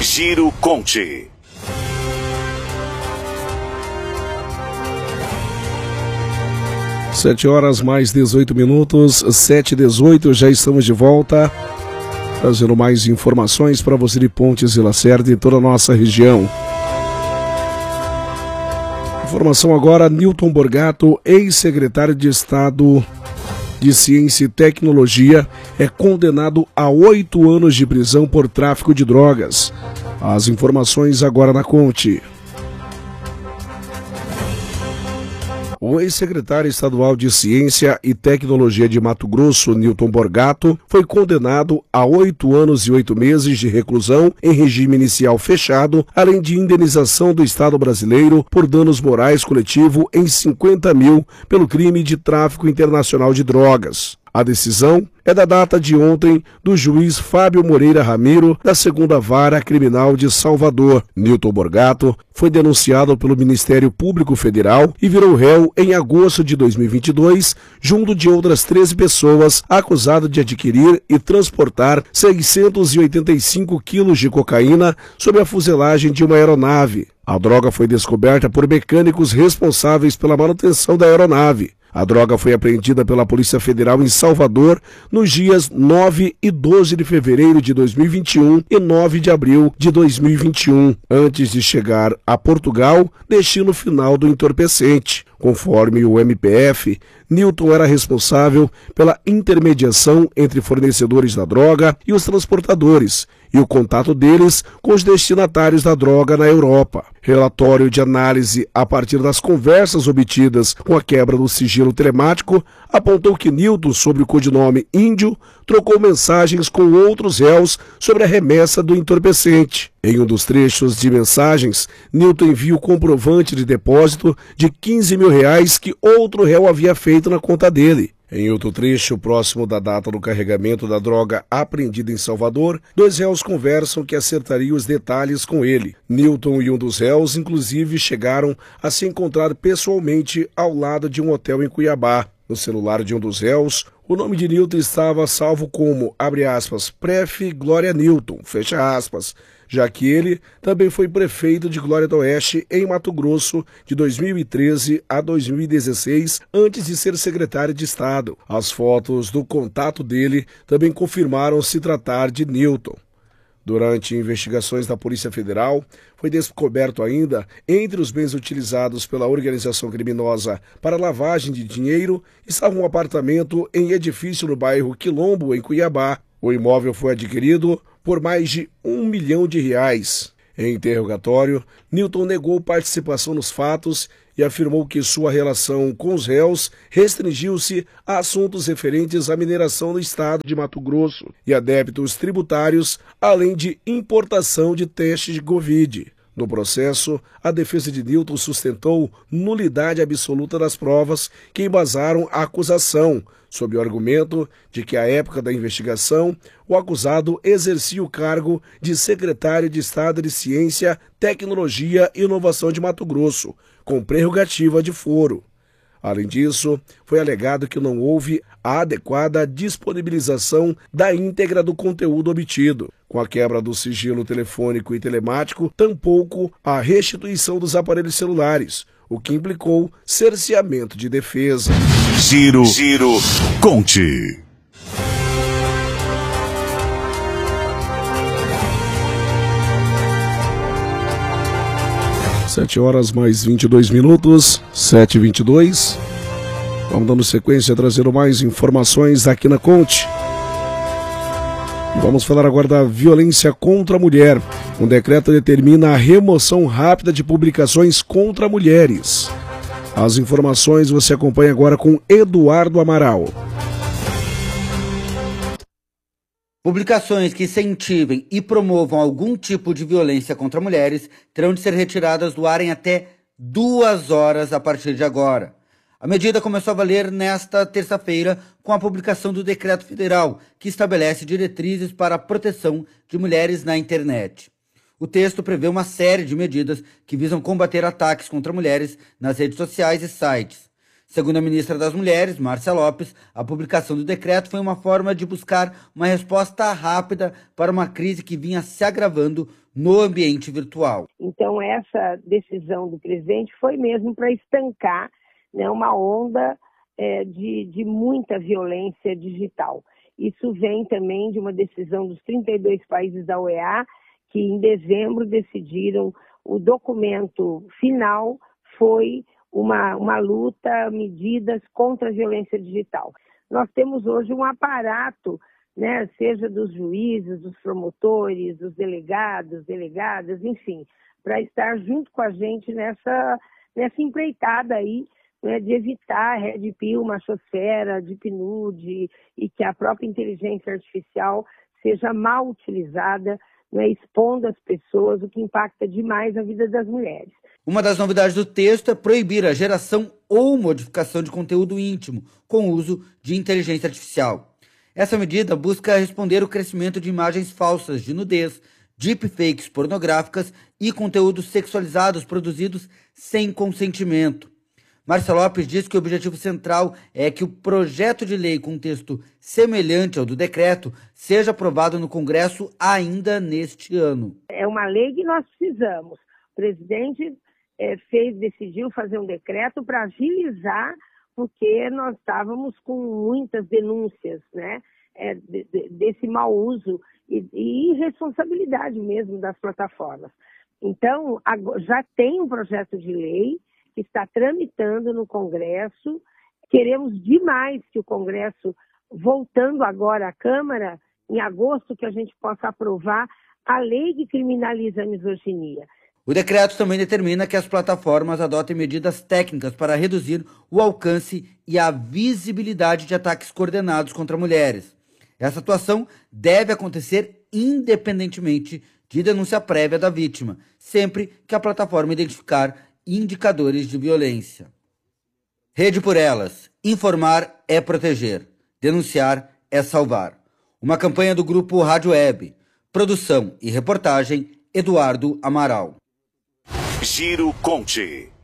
Giro Conte. Sete horas mais 18 minutos, 7h18, já estamos de volta, trazendo mais informações para você de Pontes e Lacerda e toda a nossa região. Informação agora, Newton Borgato, ex-secretário de Estado de Ciência e Tecnologia, é condenado a 8 anos de prisão por tráfico de drogas. As informações agora na Conte. O ex-secretário estadual de Ciência e Tecnologia de Mato Grosso, Newton Borgato, foi condenado a 8 anos e 8 meses de reclusão em regime inicial fechado, além de indenização do Estado brasileiro por danos morais coletivo em 50 mil pelo crime de tráfico internacional de drogas. A decisão é da data de ontem do juiz Fábio Moreira Ramiro, da 2ª Vara Criminal de Salvador. Newton Borgato foi denunciado pelo Ministério Público Federal e virou réu em agosto de 2022, junto de outras 13 pessoas, acusado de adquirir e transportar 685 quilos de cocaína sob a fuselagem de uma aeronave. A droga foi descoberta por mecânicos responsáveis pela manutenção da aeronave. A droga foi apreendida pela Polícia Federal em Salvador nos dias 9 e 12 de fevereiro de 2021 e 9 de abril de 2021, antes de chegar a Portugal, destino final do entorpecente. Conforme o MPF, Newton era responsável pela intermediação entre fornecedores da droga e os transportadores e o contato deles com os destinatários da droga na Europa. Relatório de análise a partir das conversas obtidas com a quebra do sigilo telemático apontou que Newton, sob o codinome Índio, trocou mensagens com outros réus sobre a remessa do entorpecente. Em um dos trechos de mensagens, Newton envia o comprovante de depósito de R$15 mil que outro réu havia feito na conta dele. Em outro trecho, próximo da data do carregamento da droga apreendida em Salvador, 2 réus conversam que acertariam os detalhes com ele. Newton e um dos réus, inclusive, chegaram a se encontrar pessoalmente ao lado de um hotel em Cuiabá. No celular de um dos réus, o nome de Newton estava salvo como, abre aspas, Pref. Glória Newton, fecha aspas, já que ele também foi prefeito de Glória do Oeste em Mato Grosso de 2013 a 2016, antes de ser secretário de Estado. As fotos do contato dele também confirmaram se tratar de Newton. Durante investigações da Polícia Federal, foi descoberto ainda, entre os bens utilizados pela organização criminosa para lavagem de dinheiro, estava um apartamento em edifício no bairro Quilombo, em Cuiabá. O imóvel foi adquirido por mais de R$1 milhão. Em interrogatório, Newton negou participação nos fatos e afirmou que sua relação com os réus restringiu-se a assuntos referentes à mineração no estado de Mato Grosso e a débitos tributários, além de importação de testes de Covid. No processo, a defesa de Newton sustentou nulidade absoluta das provas que embasaram a acusação, sob o argumento de que, à época da investigação, o acusado exercia o cargo de secretário de Estado de Ciência, Tecnologia e Inovação de Mato Grosso, com prerrogativa de foro. Além disso, foi alegado que não houve a adequada disponibilização da íntegra do conteúdo obtido. Com a quebra do sigilo telefônico e telemático, tampouco a restituição dos aparelhos celulares, o que implicou cerceamento de defesa. Giro Conte. Sete horas mais 22 minutos, 7h22. Vamos dando sequência, trazendo mais informações aqui na Conte. Vamos falar agora da violência contra a mulher. Um decreto determina a remoção rápida de publicações contra mulheres. As informações você acompanha agora com Eduardo Amaral. Publicações que incentivem e promovam algum tipo de violência contra mulheres terão de ser retiradas do ar em até 2 horas a partir de agora. A medida começou a valer nesta terça-feira com a publicação do Decreto Federal, que estabelece diretrizes para a proteção de mulheres na internet. O texto prevê uma série de medidas que visam combater ataques contra mulheres nas redes sociais e sites. Segundo a ministra das Mulheres, Márcia Lopes, a publicação do decreto foi uma forma de buscar uma resposta rápida para uma crise que vinha se agravando no ambiente virtual. Então, essa decisão do presidente foi mesmo para estancar, né, uma onda de muita violência digital. Isso vem também de uma decisão dos 32 países da OEA, que em dezembro decidiram o documento final foi uma luta, medidas contra a violência digital. Nós temos hoje um aparato, né, seja dos juízes, dos promotores, dos delegados, delegadas, enfim, para estar junto com a gente nessa empreitada aí, né, de evitar Red Pill, machosfera, Deep Nude e que a própria inteligência artificial seja mal utilizada, né, expondo as pessoas, o que impacta demais a vida das mulheres. Uma das novidades do texto é proibir a geração ou modificação de conteúdo íntimo com uso de inteligência artificial. Essa medida busca responder ao crescimento de imagens falsas de nudez, deepfakes pornográficas e conteúdos sexualizados produzidos sem consentimento. Márcia Lopes diz que o objetivo central é que o projeto de lei com texto semelhante ao do decreto seja aprovado no Congresso ainda neste ano. É uma lei que nós precisamos. O presidente decidiu fazer um decreto para agilizar, porque nós estávamos com muitas denúncias, né, desse mau uso e irresponsabilidade mesmo das plataformas. Então, já tem um projeto de lei que está tramitando no Congresso. Queremos demais que o Congresso, voltando agora à Câmara, em agosto, que a gente possa aprovar a lei que criminaliza a misoginia. O decreto também determina que as plataformas adotem medidas técnicas para reduzir o alcance e a visibilidade de ataques coordenados contra mulheres. Essa atuação deve acontecer independentemente de denúncia prévia da vítima, sempre que a plataforma identificar indicadores de violência. Rede por Elas. Informar é proteger. Denunciar é salvar. Uma campanha do Grupo Rádio Web. Produção e reportagem, Eduardo Amaral. Giro Conte.